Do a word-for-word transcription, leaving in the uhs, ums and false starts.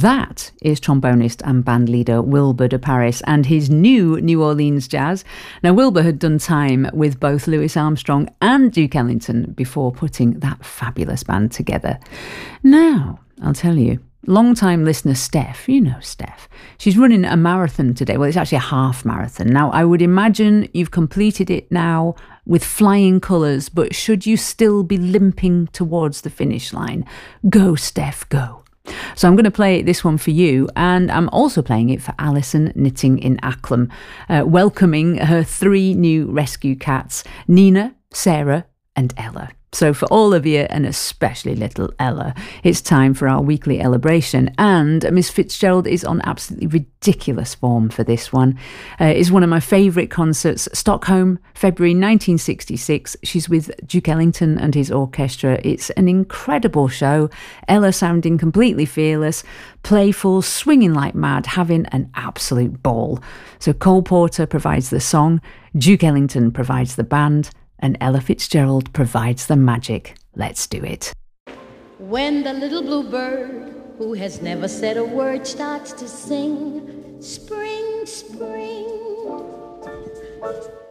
That is trombonist and bandleader Wilbur de Paris and his new New Orleans jazz. Now, Wilbur had done time with both Louis Armstrong and Duke Ellington before putting that fabulous band together. Now, I'll tell you, long-time listener Steph, you know Steph, she's running a marathon today. Well, it's actually a half marathon. Now, I would imagine you've completed it now with flying colours, but should you still be limping towards the finish line, go, Steph, go. So I'm going to play this one for you, and I'm also playing it for Alison knitting in Acklam, uh, welcoming her three new rescue cats, Nina, Sarah and Ella. So for all of you, and especially little Ella, it's time for our weekly Ellabration, and Miss Fitzgerald is on absolutely ridiculous form for this one. Uh, it's one of my favourite concerts, Stockholm, February nineteen sixty-six. She's with Duke Ellington and his orchestra. It's an incredible show. Ella sounding completely fearless, playful, swinging like mad, having an absolute ball. So Cole Porter provides the song, Duke Ellington provides the band, and Ella Fitzgerald provides the magic. Let's do it. When the little blue bird, who has never said a word, starts to sing, spring, spring,